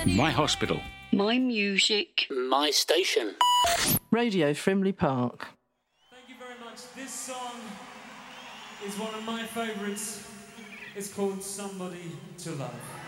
My hospital. My music. My station. Radio Frimley Park. Thank you very much. This song is one of my favourites. It's called Somebody to Love.